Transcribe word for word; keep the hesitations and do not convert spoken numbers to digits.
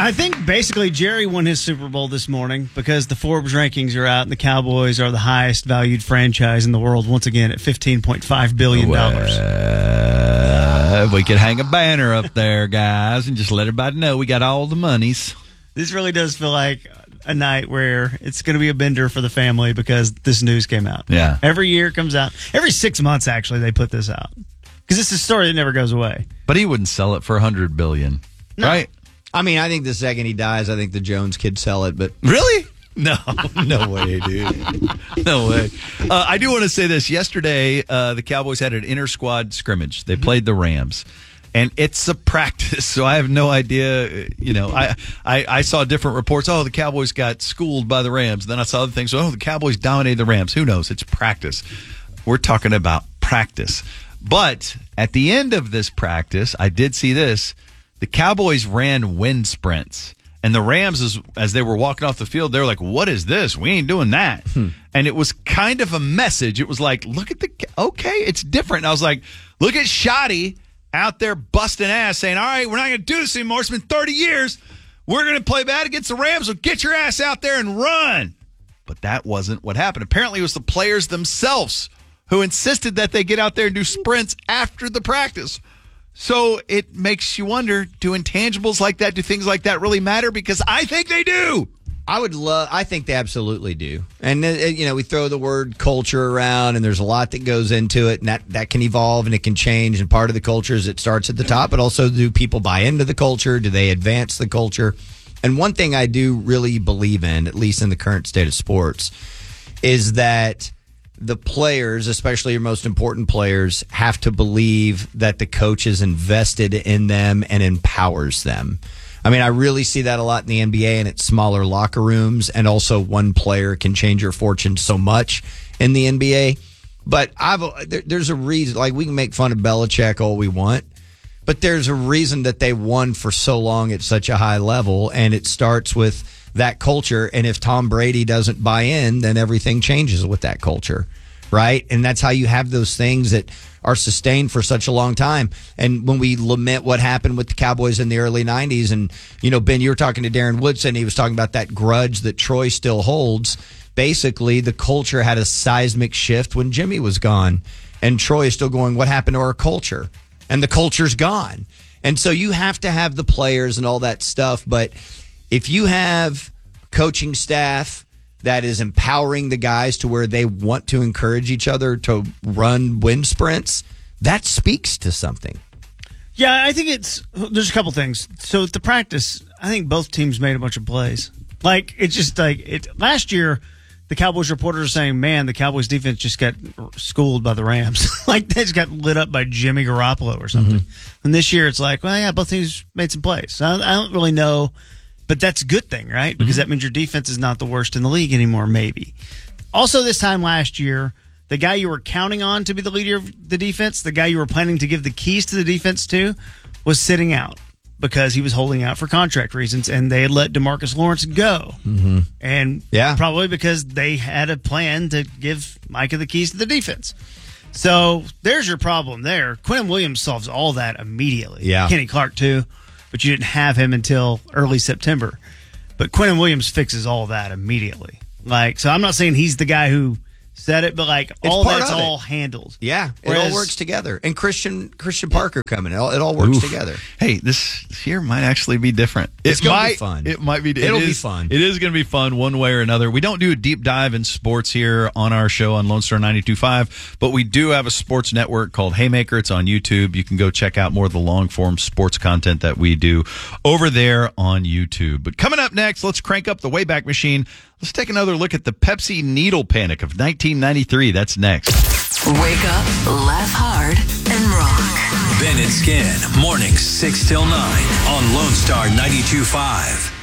I think basically Jerry won his Super Bowl this morning because the Forbes rankings are out and the Cowboys are the highest valued franchise in the world once again at fifteen point five billion dollars. Well, we could hang a banner up there, guys, and just let everybody know we got all the monies. This really does feel like a night where it's going to be a bender for the family because this news came out. Yeah. Every year it comes out. Every six months, actually, they put this out. Because it's a story that never goes away. But he wouldn't sell it for one hundred billion dollars, No. right? I mean, I think the second he dies, I think the Jones kids sell it, but Really? No, no way, dude. No way. Uh, I do want to say this. Yesterday, uh, the Cowboys had an inter-squad scrimmage. They played the Rams. And it's a practice, so I have no idea. You know, I, I, I saw different reports. Oh, the Cowboys got schooled by the Rams. Then I saw other things. Oh, the Cowboys dominated the Rams. Who knows? It's practice. We're talking about practice. But at the end of this practice, I did see this. The Cowboys ran wind sprints. And the Rams, as, as they were walking off the field, they were like, what is this? We ain't doing that. Hmm. And it was kind of a message. It was like, look at the, okay, it's different. And I was like, look at Shoddy out there busting ass saying, all right, we're not going to do this anymore. It's been thirty years. We're going to play bad against the Rams. So get your ass out there and run. But that wasn't what happened. Apparently, it was the players themselves who insisted that they get out there and do sprints after the practice. So it makes you wonder, do intangibles like that, do things like that really matter? Because I think they do. I would love, I think they absolutely do. And, uh, you know, we throw the word culture around, and there's a lot that goes into it, and that, that can evolve and it can change. And part of the culture is it starts at the top, but also do people buy into the culture? Do they advance the culture? And one thing I do really believe in, at least in the current state of sports, is that the players, especially your most important players, have to believe that the coach is invested in them and empowers them. I mean, I really see that a lot in the N B A and it's smaller locker rooms, and also one player can change your fortune so much in the N B A. But I've there, there's a reason, like we can make fun of Belichick all we want, but there's a reason that they won for so long at such a high level, and it starts with that culture. And if Tom Brady doesn't buy in, then everything changes with that culture, right? And that's how you have those things that are sustained for such a long time. And when we lament what happened with the Cowboys in the early nineties, and, you know, Ben, you were talking to Darren Woodson, he was talking about that grudge that Troy still holds. Basically, the culture had a seismic shift when Jimmy was gone. And Troy is still going, what happened to our culture? And the culture's gone. And so you have to have the players and all that stuff. But if you have coaching staff that is empowering the guys to where they want to encourage each other to run wind sprints, that speaks to something. Yeah, I think it's there's a couple things. So at the practice, I think both teams made a bunch of plays. Like it's just like it last year, the Cowboys reporters are saying, "Man, the Cowboys defense just got schooled by the Rams. Like they just got lit up by Jimmy Garoppolo or something." Mm-hmm. And this year, it's like, well, yeah, both teams made some plays. So I, I don't really know. But that's a good thing, right? Because mm-hmm. that means your defense is not the worst in the league anymore, maybe. Also, this time last year, the guy you were counting on to be the leader of the defense, the guy you were planning to give the keys to the defense to, was sitting out because he was holding out for contract reasons, and they had let DeMarcus Lawrence go. Mm-hmm. And yeah. probably because they had a plan to give Micah the keys to the defense. So there's your problem there. Quentin Williams solves all that immediately. Yeah. Kenny Clark, too. But you didn't have him until early September. But Quentin Williams fixes all that immediately. Like, so I'm not saying he's the guy who said it, but like it's all that's all all handled. Yeah, it Whereas, all works together. And Christian Christian Parker coming, it all, it all works oof. together. Hey, this year might actually be different. It's it gonna might, be fun. It might be. It It'll is, be fun. It is going to be fun one way or another. We don't do a deep dive in sports here on our show on Lone Star ninety-two point five, but we do have a sports network called Haymaker. It's on YouTube. You can go check out more of the long form sports content that we do over there on YouTube. But coming up next, let's crank up the Wayback Machine. Let's take another look at the Pepsi Needle Panic of nineteen ninety-three. That's next. Wake up, laugh hard, and rock. Ben and Skin, mornings six till nine on Lone Star ninety-two point five.